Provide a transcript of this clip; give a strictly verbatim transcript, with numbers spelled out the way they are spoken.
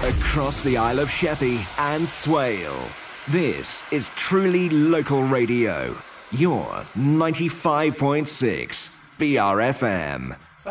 across the Isle of Sheppey and Swale. This is truly local radio. Your ninety-five point six B R F M.